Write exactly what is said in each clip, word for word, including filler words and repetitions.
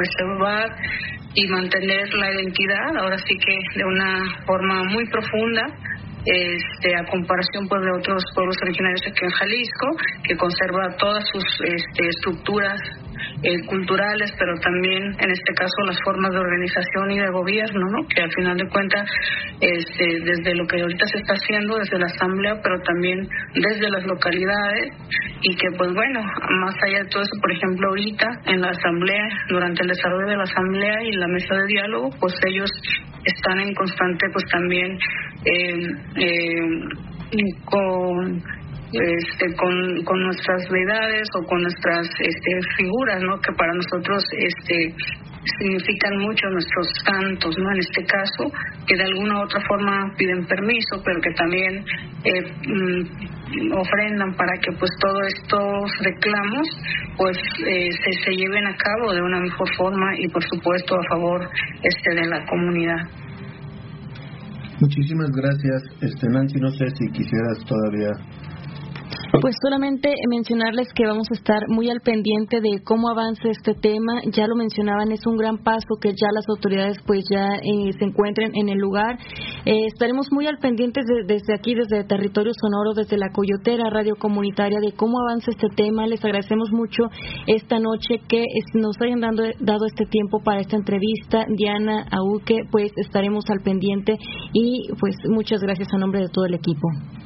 preservar y mantener la identidad, ahora sí que de una forma muy profunda, este, a comparación pues de otros pueblos originarios aquí en Jalisco, que conserva todas sus este, estructuras eh, culturales, pero también en este caso las formas de organización y de gobierno, ¿no? Que al final de cuentas, este, desde lo que ahorita se está haciendo, desde la asamblea, pero también desde las localidades, y que pues bueno, más allá de todo eso, por ejemplo ahorita en la asamblea, durante el desarrollo de la asamblea y la mesa de diálogo, pues ellos están en constante pues también eh, eh, con Este, con, con nuestras deidades o con nuestras este, figuras, ¿no? Que para nosotros este, significan mucho, nuestros santos, ¿no? En este caso, que de alguna u otra forma piden permiso, pero que también eh, mm, ofrendan para que pues todos estos reclamos pues eh, se, se lleven a cabo de una mejor forma y por supuesto a favor este de la comunidad. Muchísimas gracias, este Nancy, no sé si quisieras todavía. Pues solamente mencionarles que vamos a estar muy al pendiente de cómo avanza este tema. Ya lo mencionaban, es un gran paso que ya las autoridades pues ya eh, se encuentren en el lugar. Eh, estaremos muy al pendiente de, desde aquí, desde Territorio Sonoro, desde La Coyotera, Radio Comunitaria, de cómo avanza este tema. Les agradecemos mucho esta noche que nos hayan dado, dado este tiempo para esta entrevista. Diana, Auque, pues estaremos al pendiente y pues muchas gracias a nombre de todo el equipo.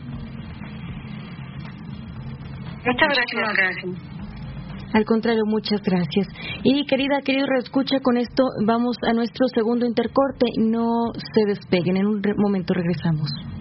Muchas gracias. gracias. Al contrario, muchas gracias. Y querida, querido reescucha, con esto vamos a nuestro segundo intercorte. No se despeguen, en un re- momento regresamos.